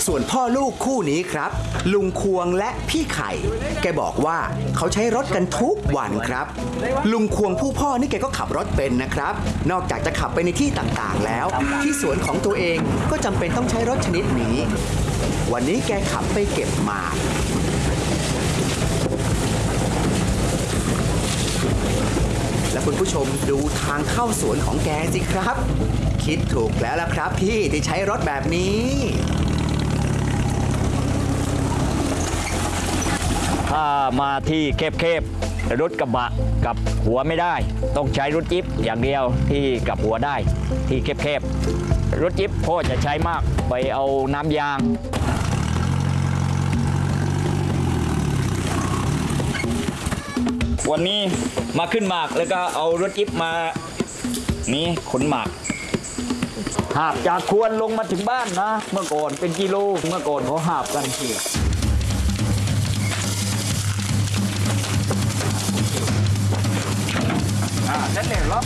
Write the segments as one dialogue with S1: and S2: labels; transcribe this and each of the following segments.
S1: ส่วนพ่อลูกคู่นี้ครับลุงควงและพี่ไข่แกบอกว่าเขาใช้รถกันทุกวันครับลุงควงผู้พ่อนี่แกก็ขับรถเป็นนะครับนอกจากจะขับไปในที่ต่างๆแล้วที่สวนของตัวเองก็จำเป็นต้องใช้รถชนิดนี้วันนี้แกขับไปเก็บหมากและคุณผู้ชมดูทางเข้าสวนของแกสิครับคิดถูกแล้วล่ะครับพี่ที่ใช้รถแบบนี้
S2: ถ้ามาที่แคบๆรถกระบะกับหัวไม่ได้ต้องใช้รถจิ๊บอย่างเดียวที่กับหัวได้ที่แคบๆรถจิ๊บพ่อจะใช้มากไปเอาน้ำยางวันนี้มาขึ้นหมากแล้วก็เอารถจิ๊บมานี่ขนหมากหาบจากควรลงมาถึงบ้านนะเมื่อก่อนเป็นกิโลเมื่อก่อนเขาหาบกันทีนั่นเองหรอ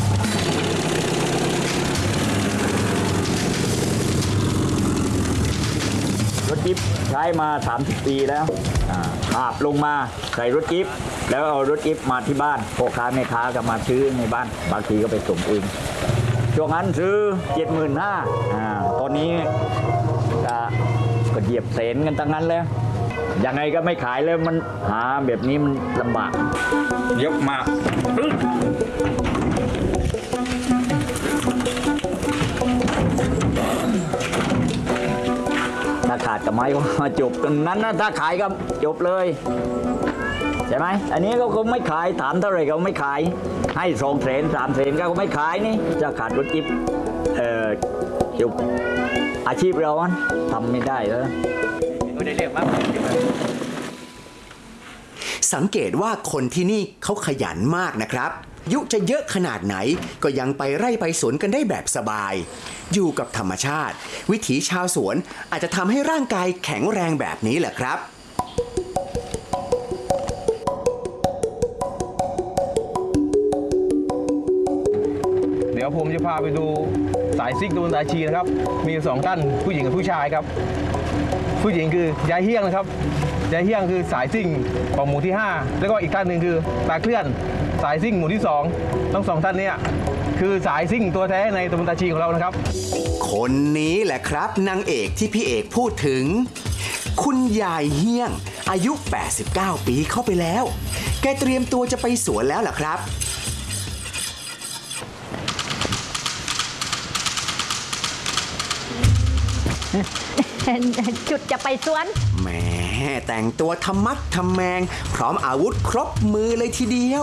S2: รถจิ๊บใช้มา30 ปีแล้วหาบลงมาใส่รถจิ๊บแล้วเอารถจิ๊บมาที่บ้านพ่อค้าแม่ค้าก็มาซื้อในบ้านบางทีก็ไปส่งเองช่วงนั้นซื้อ 75,000ตอนนี้ก็เหยียบแสนกันตั้งนั้นแล้วยังไงก็ไม่ขายแล้วมันหาแบบนี้มันลำบากยกมาถ้าขาดกับไม้ก็จบตรงนั้นนะถ้าขายก็จบเลยใช่ไหมอันนี้เขาไม่ขายถามเท่าไหร่เขาไม่ขายให้2 แสน 3 แสนก็ไม่ขายนี่จะขาดรถจิ๊บจบอาชีพเราทำไม่ได้แล้วไม่ได้เรียกมาก
S1: สังเกตว่าคนที่นี่เขาขยันมากนะครับยุจะเยอะขนาดไหนก็ยังไปไร่ไปสวนกันได้แบบสบายอยู่กับธรรมชาติวิถีชาวสวนอาจจะทำให้ร่างกายแข็งแรงแบบนี้แหละครับ
S3: เดี๋ยวผมจะพาไปดูสายซิ่งตะวันตาชีนะครับมี2 ท่านผู้หญิงกับผู้ชายครับผู้หญิงคือยายเฮี้ยงนะครับยายเฮี้ยงคือสายซิ่งของหมู่ที่5แล้วก็อีกท่านหนึ่งคือตาเคลื่อนสายซิ่งหมู่ที่2ทั้ง2 ท่านนี้คือสายซิ่งตัวแท้ในตะวันตาชีของเรานะครับ
S1: คนนี้แหละครับนางเอกที่พี่เอกพูดถึงคุณยายเฮี้ยงอายุ89 ปีเข้าไปแล้วแกเตรียมตัวจะไปสวนแล้วล่ะครับ
S4: จุดจะไปสวน
S1: แหมแต่งตัวทำมัดทำแมงพร้อมอาวุธครบมือเลยทีเดียว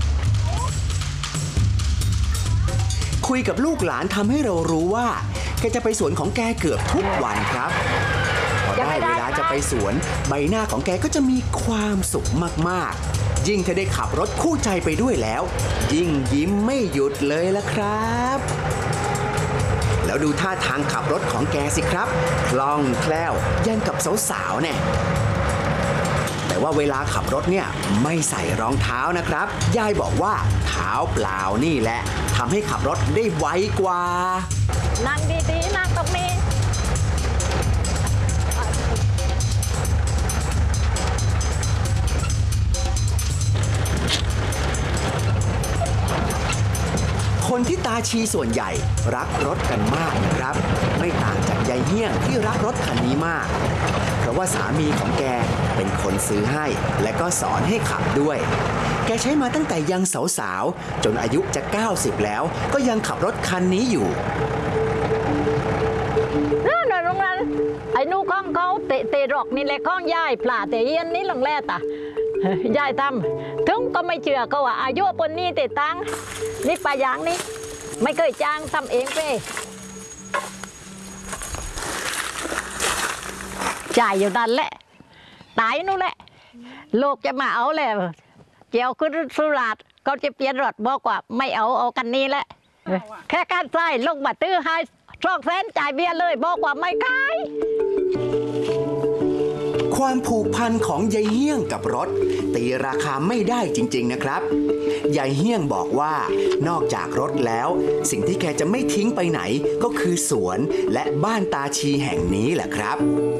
S1: คุยกับลูกหลานทำให้เรารู้ว่าแกจะไปสวนของแกเกือบทุกวันครับพอได้เวลาจะไปสวนใบหน้าของแกก็จะมีความสุขมากๆยิ่งถ้าได้ขับรถคู่ใจไปด้วยแล้วยิ่งยิ้มไม่หยุดเลยละครับแล้วดูท่าทางขับรถของแกสิครับคล่องแคล่วยังกับสาวๆเนี่ยแต่ว่าเวลาขับรถเนี่ยไม่ใส่รองเท้านะครับยายบอกว่าเท้าเปล่านี่แหละทำให้ขับรถได้ไวกว่า
S4: นั่งดีๆนั่งตรงนี้
S1: คนที่ตาชีส่วนใหญ่รักรถกันมากนะครับไม่ต่างจากยายเฮี้ยงที่รักรถคันนี้มากเพราะว่าสามีของแกเป็นคนซื้อให้และก็สอนให้ขับด้วยแกใช้มาตั้งแต่ยังสาวๆจนอายุจะ90แล้วก็ยังขับรถคันนี้อยู่
S4: นั่นโรงงานไอ้นู่ข้องเขาเตะรอกนี่แหละข้องย่ายปลาเตะเย็นนี่หลังแรกยายทำถึงก็ไม่เชื่อก็ว่าอายุปนนี้เตะตังนี่ปลาอย่างนี้ไม่เคยจ้างทำเองไปจ่ายอยู่นั่นแหละตายนู่นแหละลูกจะมาเอาแหละเจียวขึ้นสุราษฎร์ก็จะเปลี่ยนรถบอกว่าไม่เอากันนี้แหละแค่การใส่ลงมาตื้อให้2 แสนจ่ายเบี้ยเลยบอกว่าไม่ขาย
S1: ความผูกพันของยายเฮี้ยงกับรถตีราคาไม่ได้จริงๆนะครับยายเฮี้ยงบอกว่านอกจากรถแล้วสิ่งที่แกจะไม่ทิ้งไปไหนก็คือสวนและบ้านตาชีแห่งนี้แหละครับ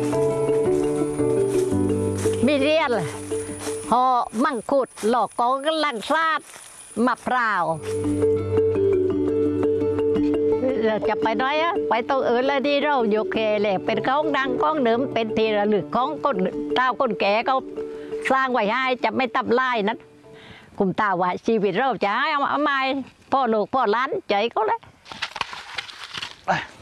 S4: มีเรียนหอมังคุดหลอกกองกำลังซาดมะพร้าวจะไปน้อยอะไปตรงอื่นแล้วที่เราอยู่แก่เลยเป็นของดังของเดิมเป็นทีระลึกของคนเต้าคนแก่เขาสร้างไว้ให้จะไม่ตับไล่นั้นคุมตาว่าชีวิตเราจะให้เอามาพ่อลูกพ่อหล้านใจเขาเลย